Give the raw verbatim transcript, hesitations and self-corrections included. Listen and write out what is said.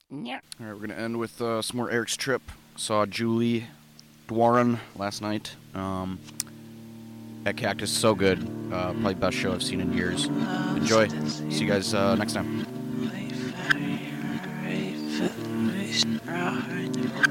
Yeah. All right, we're gonna end with uh, some more Eric's trip. Saw Julie Dwaran last night. Um, at Cactus, so good. Uh, probably best show I've seen in years. Enjoy. See you guys uh, next time.